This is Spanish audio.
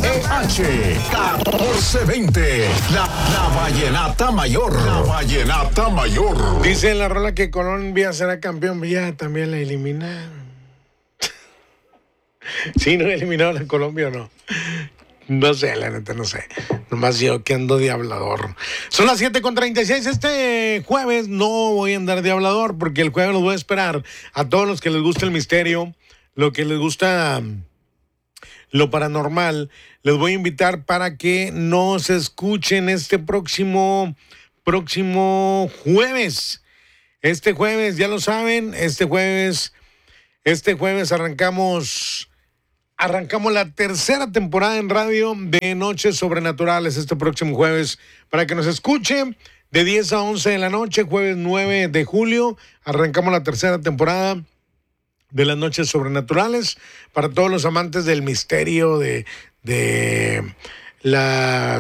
1420. La Vallenata Mayor. La Vallenata Mayor. Dice en la rola que Colombia será campeón, ya también la eliminaron. ¿Sí no eliminaron a Colombia o no? No sé, la neta, no sé. Nomás yo que ando de hablador. Son las 7:36. Este jueves no voy a andar de hablador porque el jueves los voy a esperar a todos los que les gusta el misterio, lo que les gusta lo paranormal. Les voy a invitar para que nos escuchen este próximo jueves. Este jueves, ya lo saben, este jueves arrancamos la tercera temporada en radio de Noches Sobrenaturales este próximo jueves. Para que nos escuche, de 10 a 11 de la noche, jueves 9 de julio, arrancamos la tercera temporada de las Noches Sobrenaturales. Para todos los amantes del misterio, de la